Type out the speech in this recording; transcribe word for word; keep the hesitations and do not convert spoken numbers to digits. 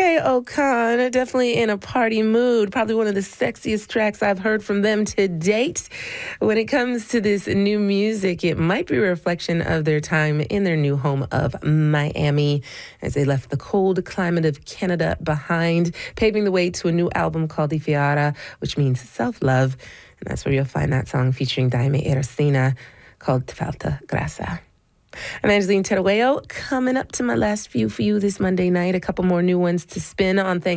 J. O'Con, definitely in a party mood. Probably one of the sexiest tracks I've heard from them to date. When it comes to this new music, it might be a reflection of their time in their new home of Miami as they left the cold climate of Canada behind, paving the way to a new album called Di Fiara, which means self-love. And that's where you'll find that song featuring Daime Erosina called Te Falta Grasa. I'm Angeline Teruello, coming up to my last few for you this Monday night. A couple more new ones to spin on. Thanks.